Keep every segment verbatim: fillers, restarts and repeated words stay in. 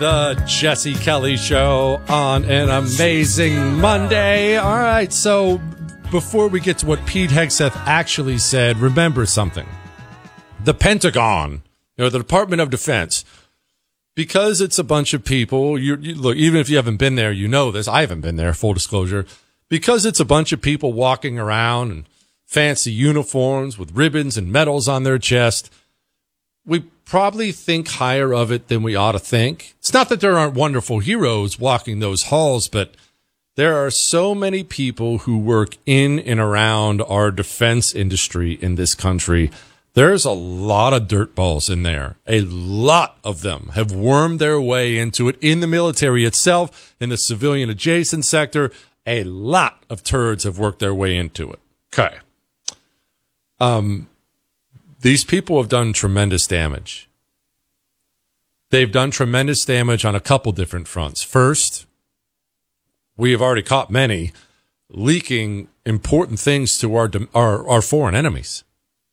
the Jesse Kelly Show on an amazing Monday. All right, so before we get to what Pete Hegseth actually said, remember something. The Pentagon, you know, the Department of Defense, because it's a bunch of people, you, you look, even if you haven't been there, you know this. I haven't been there, full disclosure. Because it's a bunch of people walking around in fancy uniforms with ribbons and medals on their chest, we probably think higher of it than we ought to think. It's not that there aren't wonderful heroes walking those halls, but there are so many people who work in and around our defense industry in this country. There's a lot of dirtballs in there. A lot of them have wormed their way into it in the military itself, in the civilian adjacent sector. A lot of turds have worked their way into it. Okay. Um, These people have done tremendous damage. They've done tremendous damage on a couple different fronts. First, we have already caught many leaking important things to our our, our foreign enemies.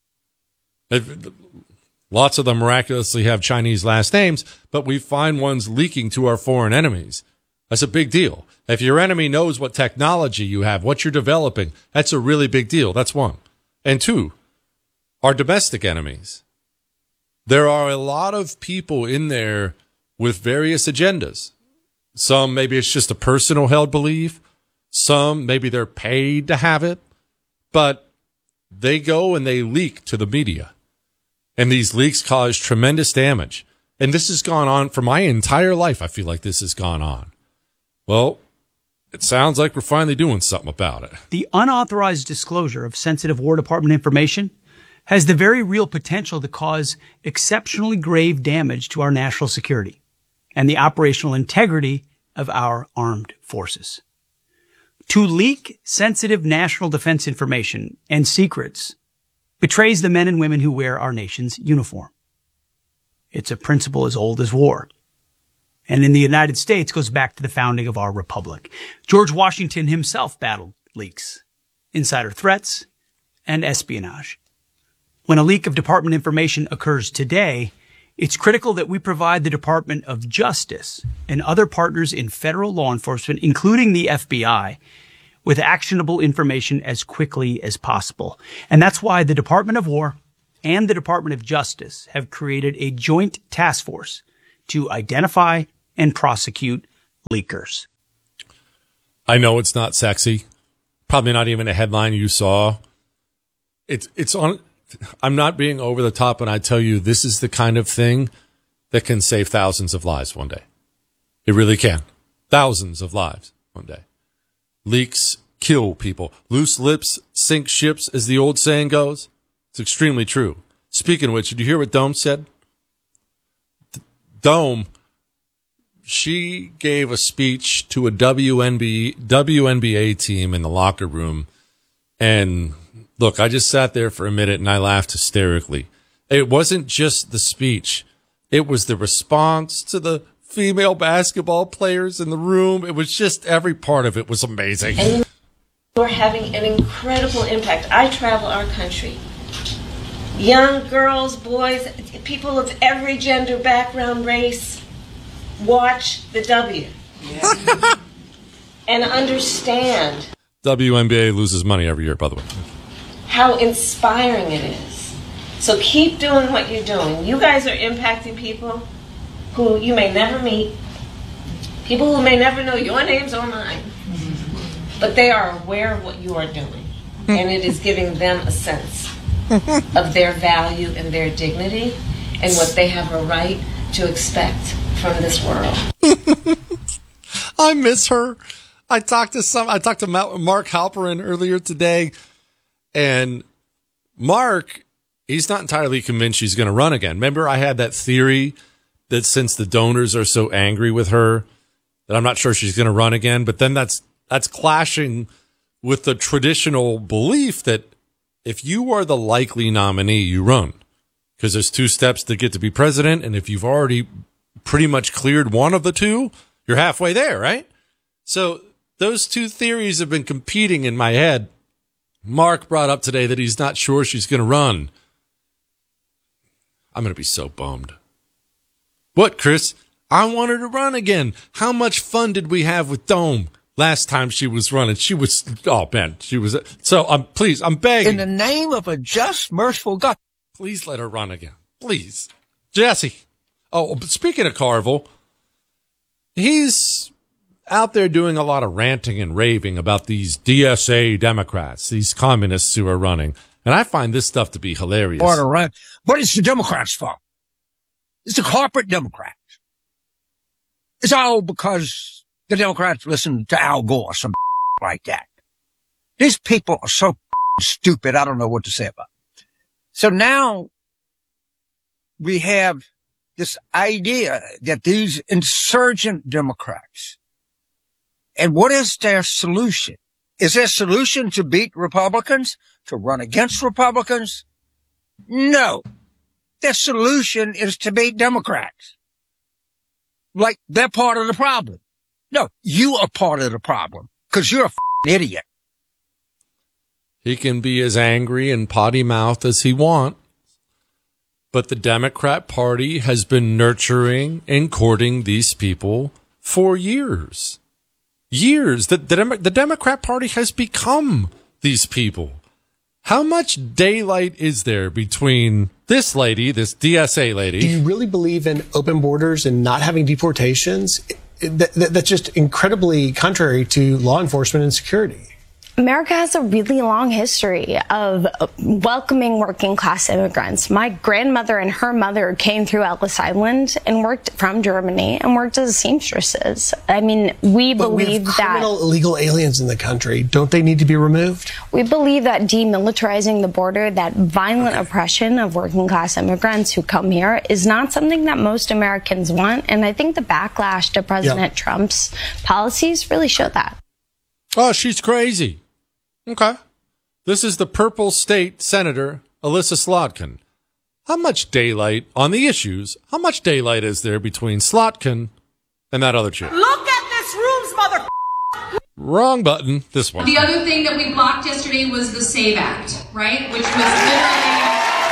Lots of them miraculously have Chinese last names, but we find ones leaking to our foreign enemies. That's a big deal. If your enemy knows what technology you have, what you're developing, that's a really big deal. That's one. And two, our domestic enemies. There are a lot of people in there with various agendas. Some, maybe it's just a personal held belief. Some, maybe they're paid to have it. But they go and they leak to the media. And these leaks cause tremendous damage. And this has gone on for my entire life. I feel like this has gone on. Well, it sounds like we're finally doing something about it. The unauthorized disclosure of sensitive War Department information has the very real potential to cause exceptionally grave damage to our national security and the operational integrity of our armed forces. To leak sensitive national defense information and secrets betrays the men and women who wear our nation's uniform. It's a principle as old as war. And in the United States goes back to the founding of our republic. George Washington himself battled leaks, insider threats, and espionage. When a leak of department information occurs today, it's critical that we provide the Department of Justice and other partners in federal law enforcement, including the F B I, with actionable information as quickly as possible. And that's why the Department of War and the Department of Justice have created a joint task force to identify and prosecute leakers. I know it's not sexy. Probably not even a headline you saw. It's it's on. I'm not being over the top when I tell you this is the kind of thing that can save thousands of lives one day. It really can. Thousands of lives one day. Leaks kill people. Loose lips sink ships, as the old saying goes. It's extremely true. Speaking of which, did you hear what Dome said? Dome, she gave a speech to a W N B A, W N B A team in the locker room, and look, I just sat there for a minute and I laughed hysterically. It wasn't just the speech. It was the response to the female basketball players in the room. It was just every part of it was amazing. And you're having an incredible impact. I travel our country. Young girls, boys, people of every gender, background, race, watch the W. Yeah. And understand. W N B A loses money every year, by the way. How inspiring it is. So keep doing what you're doing. You guys are impacting people who you may never meet, people who may never know your names or mine, but they are aware of what you are doing, and it is giving them a sense of their value and their dignity and what they have a right to expect from this world. I miss her. I talked to some. I talked to Mark Halperin earlier today. And Mark, he's not entirely convinced she's going to run again. Remember, I had that theory that since the donors are so angry with her, that I'm not sure she's going to run again. But then that's that's clashing with the traditional belief that if you are the likely nominee, you run. Because there's two steps to get to be president. And if you've already pretty much cleared one of the two, you're halfway there, right? So those two theories have been competing in my head. Mark brought up today that he's not sure she's going to run. I'm going to be so bummed. What, Chris? I want her to run again. How much fun did we have with Dome last time she was running? She was, oh man, she was, so I'm, um, please, I'm begging. In the name of a just, merciful God. Please let her run again. Please. Jesse. Oh, but speaking of Carville, he's out there doing a lot of ranting and raving about these D S A Democrats, these communists who are running. And I find this stuff to be hilarious. Order, right? But it's the Democrats' fault. It's the corporate Democrats. It's all because the Democrats listen to Al Gore or some like that. These people are so stupid, I don't know what to say about it. So now we have this idea that these insurgent Democrats, and what is their solution? Is their solution to beat Republicans, to run against Republicans? No. Their solution is to beat Democrats. Like they're part of the problem. No, you are part of the problem because you're a f***ing idiot. He can be as angry and potty-mouthed as he wants, but the Democrat Party has been nurturing and courting these people for years. Years. The, the, Demo- the Democrat Party has become these people. How much daylight is there between this lady, this D S A lady? Do you really believe in open borders and not having deportations? That, that, that's just incredibly contrary to law enforcement and security. America has a really long history of welcoming working class immigrants. My grandmother and her mother came through Ellis Island and worked from Germany and worked as seamstresses. I mean, we but believe we have criminal, that illegal aliens in the country. Don't they need to be removed? We believe that demilitarizing the border, that violent okay. oppression of working class immigrants who come here, is not something that most Americans want. And I think the backlash to President yep. Trump's policies really show that. Oh, she's crazy. Okay. This is the Purple State Senator, Elissa Slotkin. How much daylight on the issues, how much daylight is there between Slotkin and that other chick? Look at this room's mother. Wrong button. This one. The other thing that we blocked yesterday was the SAVE Act, right? Which was literally...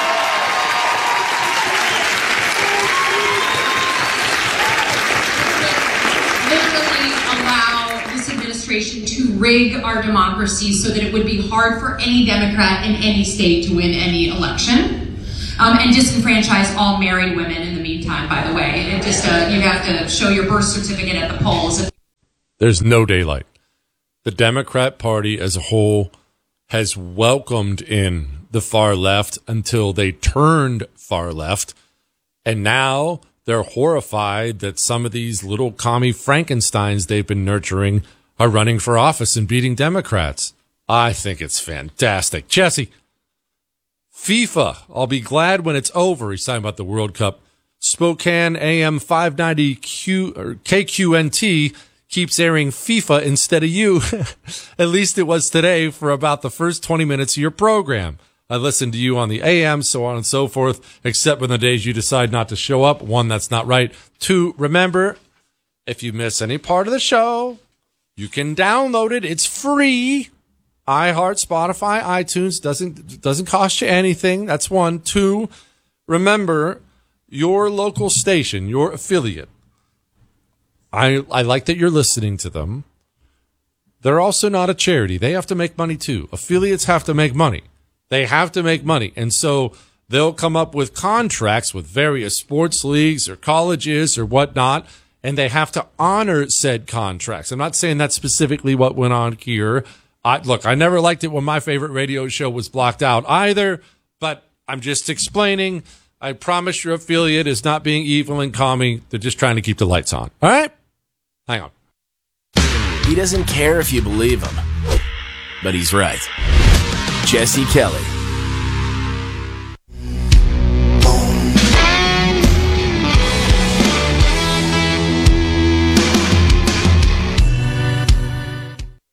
to rig our democracy so that it would be hard for any Democrat in any state to win any election, um, and disenfranchise all married women in the meantime, by the way. It just uh, you have to show your birth certificate at the polls. There's no daylight. The Democrat Party as a whole has welcomed in the far left until they turned far left, and now they're horrified that some of these little commie Frankensteins they've been nurturing are running for office and beating Democrats. I think it's fantastic. Jesse, FIFA, I'll be glad when it's over. He's talking about the World Cup. Spokane A M five ninety Q or K Q N T keeps airing FIFA instead of you. At least it was today for about the first twenty minutes of your program. I listen to you on the A M, so on and so forth, except when the days you decide not to show up. One, that's not right. Two, remember, if you miss any part of the show, you can download it. It's free. iHeart, Spotify, iTunes doesn't doesn't cost you anything. That's one. Two, remember your local station, your affiliate. I I like that you're listening to them. They're also not a charity. They have to make money too. Affiliates have to make money. They have to make money. And so they'll come up with contracts with various sports leagues or colleges or whatnot, and they have to honor said contracts. I'm not saying that's specifically what went on here. I, look, I never liked it when my favorite radio show was blocked out either, but I'm just explaining. I promise your affiliate is not being evil and commie. They're just trying to keep the lights on. All right? Hang on. He doesn't care if you believe him, but he's right. Jesse Kelly.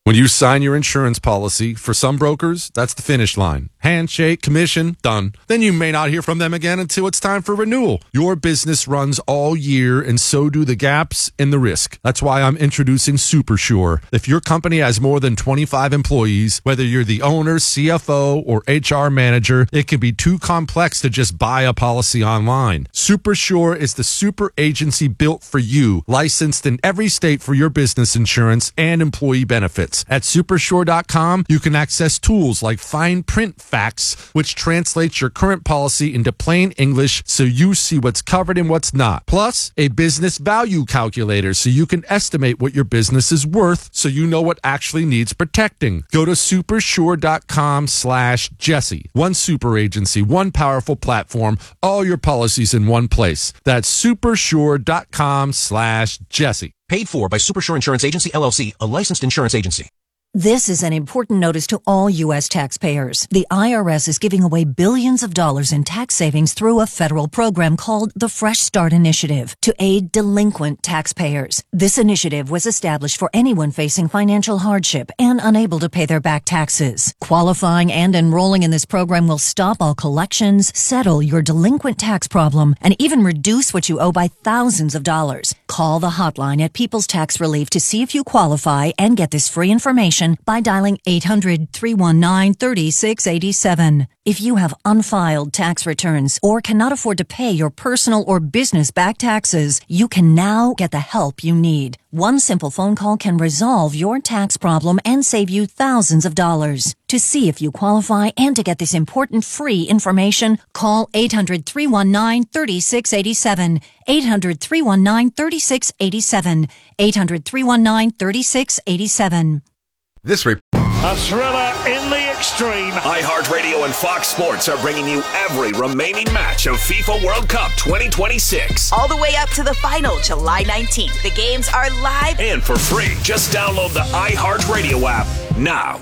When you sign your insurance policy, for some brokers, that's the finish line. Handshake, commission, done. Then you may not hear from them again until it's time for renewal. Your business runs all year, and so do the gaps and the risk. That's why I'm introducing SuperSure. If your company has more than twenty-five employees, whether you're the owner, C F O, or H R manager, it can be too complex to just buy a policy online. SuperSure is the super agency built for you, licensed in every state for your business insurance and employee benefits. At supersure dot com, you can access tools like fine print facts, which translates your current policy into plain English so you see what's covered and what's not. Plus, a business value calculator so you can estimate what your business is worth so you know what actually needs protecting. Go to supersure dot com slash Jesse. One super agency, one powerful platform, all your policies in one place. That's supersure dot com slash Jesse. Paid for by Supersure Insurance Agency, L L C, a licensed insurance agency. This is an important notice to all U S taxpayers. The I R S is giving away billions of dollars in tax savings through a federal program called the Fresh Start Initiative to aid delinquent taxpayers. This initiative was established for anyone facing financial hardship and unable to pay their back taxes. Qualifying and enrolling in this program will stop all collections, settle your delinquent tax problem, and even reduce what you owe by thousands of dollars. Call the hotline at People's Tax Relief to see if you qualify and get this free information by dialing eight hundred, three one nine, three six eight seven. If you have unfiled tax returns or cannot afford to pay your personal or business back taxes, you can now get the help you need. One simple phone call can resolve your tax problem and save you thousands of dollars. To see if you qualify and to get this important free information, call eight hundred, three one nine, three six eight seven, eight hundred, three one nine, three six eight seven, eight hundred, three one nine, three six eight seven. This report. A thriller in the extreme. iHeartRadio and Fox Sports are bringing you every remaining match of FIFA World Cup twenty twenty-six. All the way up to the final, July nineteenth. The games are live and for free. Just download the iHeartRadio app now.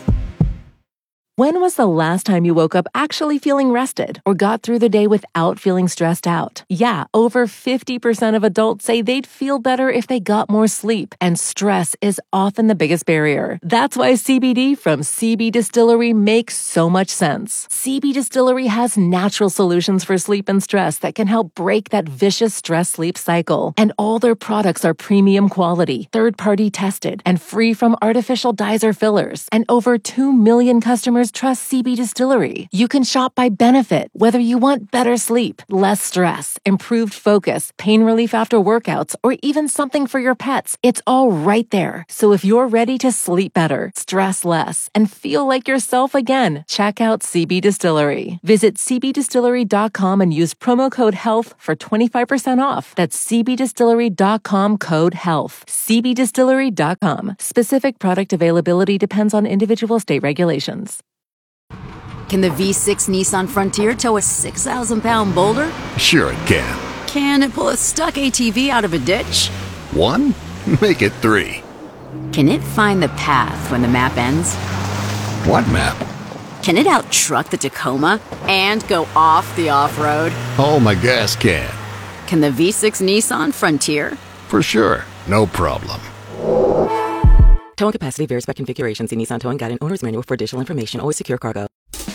When was the last time you woke up actually feeling rested or got through the day without feeling stressed out? Yeah, over fifty percent of adults say they'd feel better if they got more sleep, and stress is often the biggest barrier. That's why C B D from C B Distillery makes so much sense. C B Distillery has natural solutions for sleep and stress that can help break that vicious stress-sleep cycle. And all their products are premium quality, third-party tested, and free from artificial dyes or fillers. And over two million customers trust C B Distillery. You can shop by benefit, whether you want better sleep, less stress, improved focus, pain relief after workouts, or even something for your pets. It's all right there. So if you're ready to sleep better, stress less, and feel like yourself again, check out C B Distillery. Visit c b distillery dot com and use promo code HEALTH for twenty-five percent off. That's c b distillery dot com code HEALTH. c b distillery dot com. Specific product availability depends on individual state regulations. Can the V six Nissan Frontier tow a six thousand pound boulder? Sure it can. Can it pull a stuck A T V out of a ditch? One? Make it three. Can it find the path when the map ends? What map? Can it out-truck the Tacoma and go off the off-road? Oh, my gas can. Can the V six Nissan Frontier? For sure. No problem. Towing capacity varies by configuration. See Nissan Towing Guide and Owner's Manual for additional information. Always secure cargo.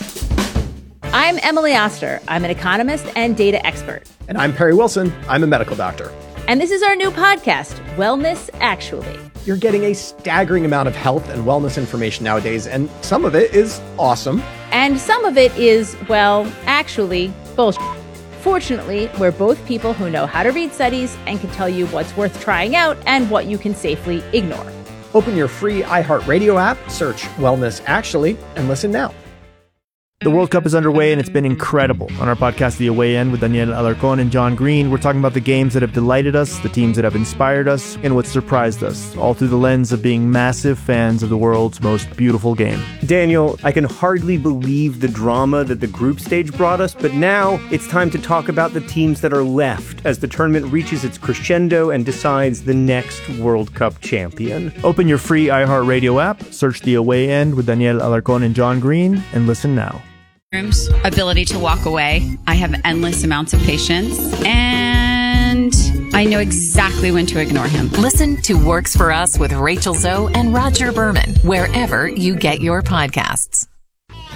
I'm Emily Oster. I'm an economist and data expert. And I'm Perry Wilson. I'm a medical doctor. And this is our new podcast, Wellness Actually. You're getting a staggering amount of health and wellness information nowadays, and some of it is awesome. And some of it is, well, actually, bullshit. Fortunately, we're both people who know how to read studies and can tell you what's worth trying out and what you can safely ignore. Open your free iHeartRadio app, search Wellness Actually, and listen now. The World Cup is underway, and it's been incredible. On our podcast, The Away End, with Daniel Alarcón and John Green, we're talking about the games that have delighted us, the teams that have inspired us, and what surprised us, all through the lens of being massive fans of the world's most beautiful game. Daniel, I can hardly believe the drama that the group stage brought us, but now it's time to talk about the teams that are left as the tournament reaches its crescendo and decides the next World Cup champion. Open your free iHeartRadio app, search The Away End with Daniel Alarcón and John Green, and listen now. Ability to walk away. I have endless amounts of patience, and I know exactly when to ignore him. Listen to Works for Us with Rachel Zoe and Roger Berman, wherever you get your podcasts.